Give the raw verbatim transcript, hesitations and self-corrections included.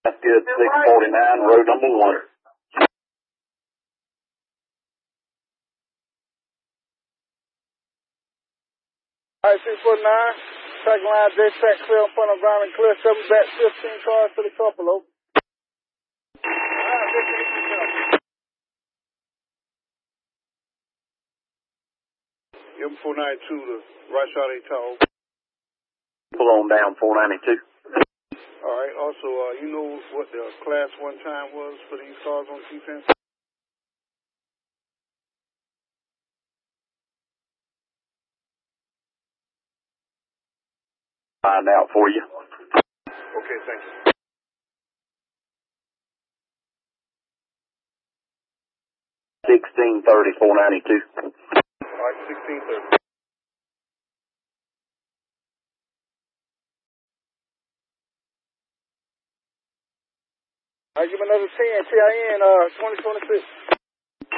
That's good. six forty-nine, road number one. All right, six forty-nine. Track line, J track clear in front of Brown and clear. Seven back, fifteen cars to the couple, over. M four ninety-two to right shot eight tall. Pull on down four ninety-two. All right. Also, uh, you know what the class one time was for these cars on defense? Find out for you. Okay, thank you. sixteen thirty, four ninety-two. All right, sixteen thirty. All right, give me another ten, T I N, uh, twenty twenty-six.